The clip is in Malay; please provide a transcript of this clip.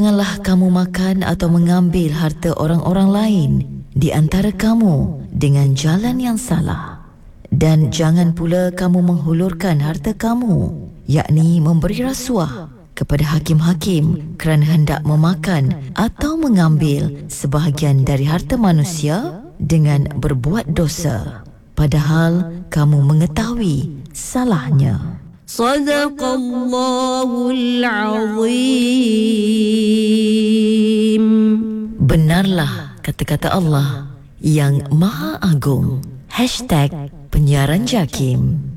Janganlah kamu makan atau mengambil harta orang-orang lain di antara kamu dengan jalan yang salah. Dan jangan pula kamu menghulurkan harta kamu, yakni memberi rasuah kepada hakim-hakim kerana hendak memakan atau mengambil sebahagian dari harta manusia dengan berbuat dosa, padahal kamu mengetahui salahnya. Sadaqallahul Azim. Benarlah kata-kata Allah yang Maha Agung. #penyiaran JAKIM.